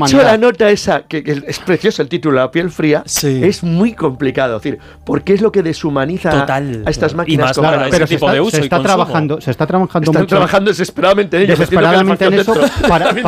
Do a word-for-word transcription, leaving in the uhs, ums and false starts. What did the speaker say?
hecho, humanidad. la nota esa, que, que es precioso el título, La piel fría, Sí. es muy complicado. Es decir, porque es lo que deshumaniza Total. a estas Y máquinas. más como para la- ese pero se tipo está, de uso se y está consumo. trabajando, se está trabajando Están mucho. trabajando desesperadamente en ello. desesperadamente en eso para, También